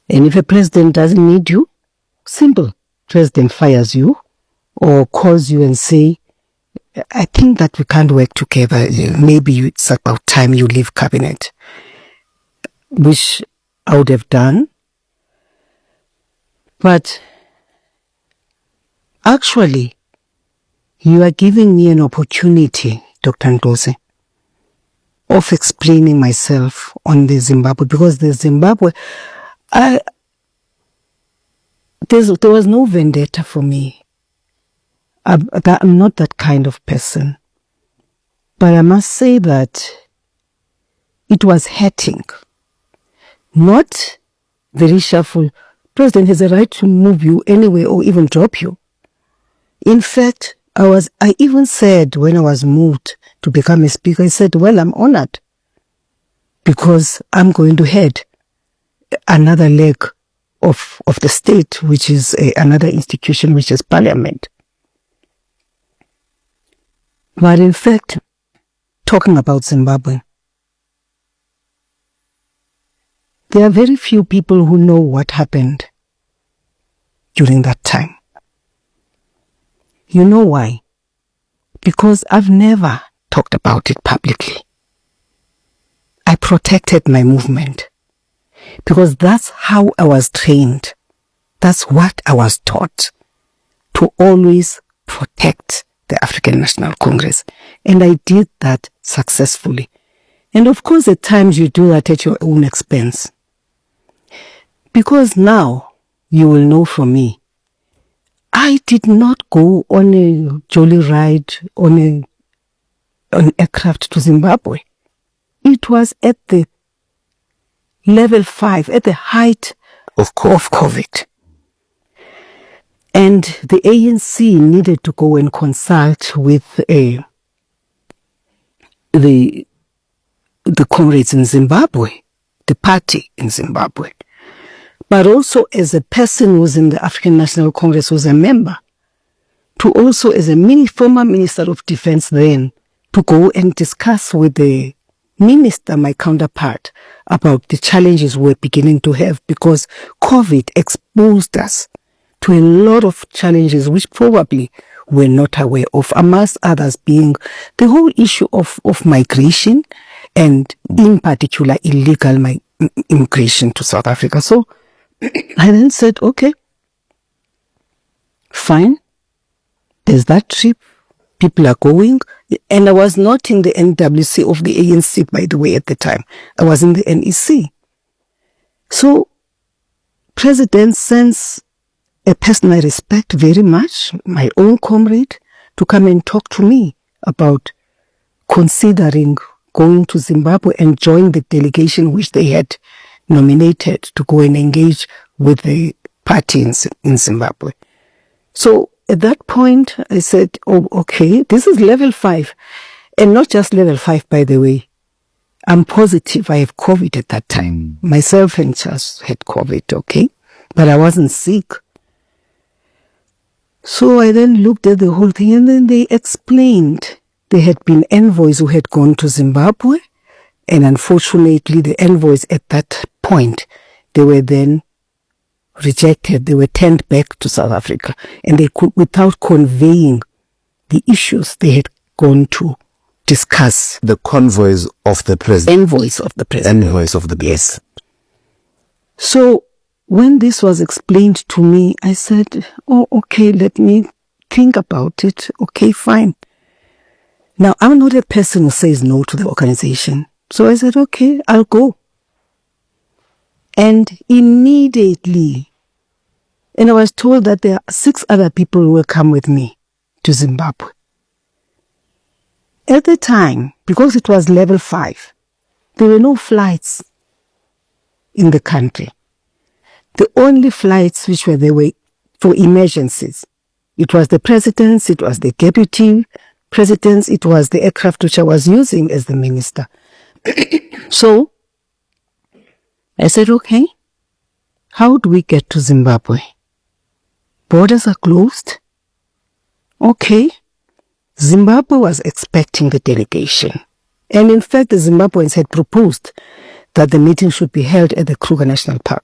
And if a president doesn't need you, simple, president fires you or calls you and say, I think that we can't work together. Maybe it's about time you leave cabinet, which I would have done. But actually, you are giving me an opportunity, Dr. Ndlozi, of explaining myself on the Zimbabwe, because the Zimbabwe, there was no vendetta for me. I'm not that kind of person. But I must say that it was hurting. Not the reshuffle. President has a right to move you anyway or even drop you. In fact, I even said when I was moved to become a speaker, I said, well, I'm honored because I'm going to head another leg of the state, which is another institution, which is parliament. But in fact, talking about Zimbabwe, there are very few people who know what happened during that time. You know why? Because I've never talked about it publicly. I protected my movement because that's how I was trained. That's what I was taught, to always protect the African National Congress. And I did that successfully. And of course, at times you do that at your own expense. Because now you will know from me, I did not go on a jolly ride on an aircraft to Zimbabwe. It was at the level 5, at the height of COVID. And the ANC needed to go and consult with the comrades in Zimbabwe, the party in Zimbabwe. But also as a person who was in the African National Congress, was a member, to also as a former Minister of Defense then, to go and discuss with the minister, my counterpart, about the challenges we're beginning to have, because COVID exposed us to a lot of challenges which probably we're not aware of, amongst others being the whole issue of migration and in particular illegal immigration to South Africa. So I then said, okay, fine, there's that trip, people are going, and I was not in the NWC of the ANC, by the way, at the time. I was in the NEC. So, President sends a person I respect very much, my own comrade, to come and talk to me about considering going to Zimbabwe and join the delegation which they had nominated to go and engage with the party in Zimbabwe. So at that point, I said, oh, okay, this is level 5. And not just level 5, by the way. I'm positive I have COVID at that time. Myself and Charles had COVID, okay? But I wasn't sick. So I then looked at the whole thing, and then they explained there had been envoys who had gone to Zimbabwe, and unfortunately the envoys at that point, they were then rejected. They were turned back to South Africa, and they could, without conveying the issues they had gone to discuss. The convoys of the president. Envoys of the president. Envoys of the president. Yes. So when this was explained to me, I said, oh, okay, let me think about it. Okay, fine. Now, I'm not a person who says no to the organization. So I said, okay, I'll go. And immediately, and I was told that there are 6 other people who will come with me to Zimbabwe. At the time, because it was level 5, there were no flights in the country. The only flights which were there were for emergencies. It was the president's, it was the deputy president's, it was the aircraft which I was using as the minister. So, I said, okay, how do we get to Zimbabwe? Borders are closed. Okay. Zimbabwe was expecting the delegation. And in fact, the Zimbabweans had proposed that the meeting should be held at the Kruger National Park.